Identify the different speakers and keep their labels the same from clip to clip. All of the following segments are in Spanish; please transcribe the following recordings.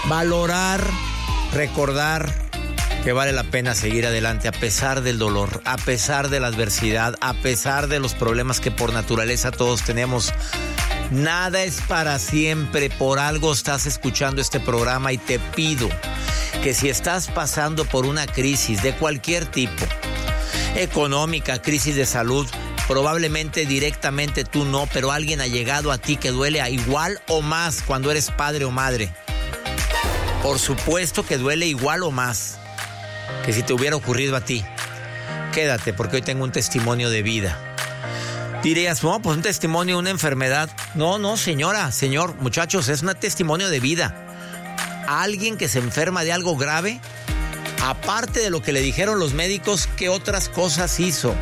Speaker 1: Valorar, recordar que vale la pena seguir adelante a pesar del dolor, a pesar de la adversidad, a pesar de los problemas que por naturaleza todos tenemos. Nada es para siempre, por algo estás escuchando este programa y te pido que si estás pasando por una crisis de cualquier tipo, económica, crisis de salud, probablemente directamente tú no, pero alguien ha llegado a ti que duele a igual o más cuando eres padre o madre. Por supuesto que duele igual o más que si te hubiera ocurrido a ti. Quédate porque hoy tengo un testimonio de vida. Dirías, no, pues un testimonio de una enfermedad. No, señora, señor, muchachos, es un testimonio de vida. Alguien que se enferma de algo grave, aparte de lo que le dijeron los médicos, ¿qué otras cosas hizo?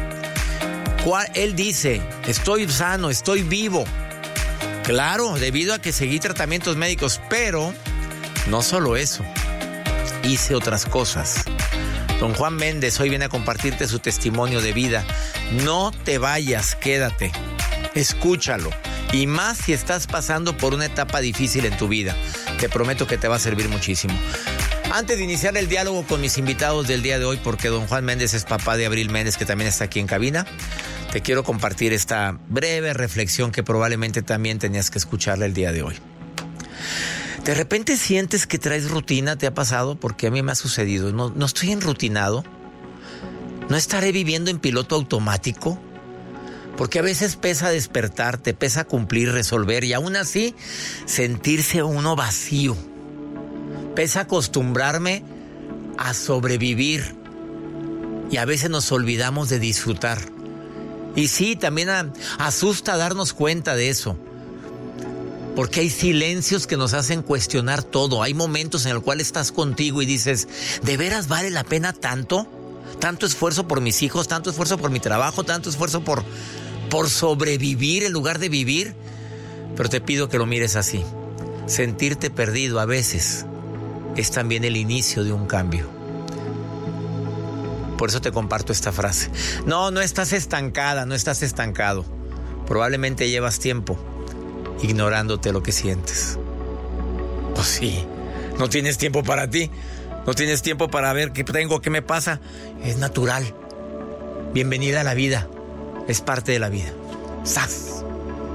Speaker 1: Él dice, estoy sano, estoy vivo. Claro, debido a que seguí tratamientos médicos, pero no solo eso, hice otras cosas. Don Juan Méndez hoy viene a compartirte su testimonio de vida. No te vayas, quédate, escúchalo. Y más si estás pasando por una etapa difícil en tu vida. Te prometo que te va a servir muchísimo. Antes de iniciar el diálogo con mis invitados del día de hoy, porque don Juan Méndez es papá de Abril Méndez, que también está aquí en cabina, te quiero compartir esta breve reflexión que probablemente también tenías que escucharla el día de hoy. ¿De repente sientes que traes rutina? ¿Te ha pasado? Porque a mí me ha sucedido. No estoy enrutinado. ¿No estaré viviendo en piloto automático? Porque a veces pesa despertarte, pesa cumplir, resolver y aún así sentirse uno vacío. Pesa acostumbrarme a sobrevivir y a veces nos olvidamos de disfrutar. Y sí, también asusta darnos cuenta de eso. Porque hay silencios que nos hacen cuestionar todo. Hay momentos en el cual estás contigo y dices, ¿de veras vale la pena tanto? Tanto esfuerzo por mis hijos, tanto esfuerzo por mi trabajo, tanto esfuerzo por sobrevivir en lugar de vivir. Pero te pido que lo mires así. Sentirte perdido a veces es también el inicio de un cambio. Por eso te comparto esta frase. No estás estancada, no estás estancado. Probablemente llevas tiempo ignorándote lo que sientes. Pues sí, no tienes tiempo para ti. No tienes tiempo para ver qué tengo, qué me pasa. Es natural. Bienvenida a la vida. Es parte de la vida. ¡Sas!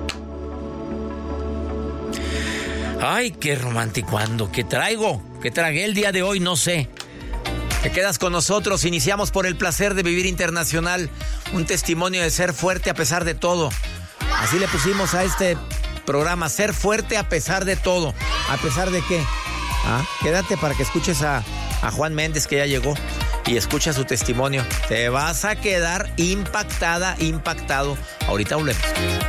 Speaker 1: Ay, qué romántico ando. ¿Qué traigo? ¿Qué tragué el día de hoy? No sé. Te quedas con nosotros. Iniciamos por el placer de vivir internacional. Un testimonio de ser fuerte a pesar de todo. Así le pusimos a este programa, ser fuerte a pesar de todo. ¿A pesar de qué? Quédate para que escuches a Juan Méndez, que ya llegó, y escucha su testimonio. Te vas a quedar impactada, impactado. Ahorita volvemos.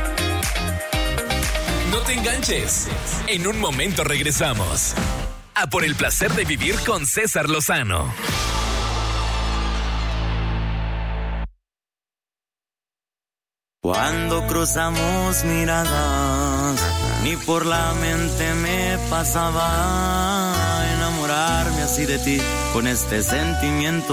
Speaker 2: No te enganches. En un momento regresamos a Por el placer de vivir con César Lozano.
Speaker 3: Cuando cruzamos miradas, ni por la mente me pasaba enamorarme así de ti, con este sentimiento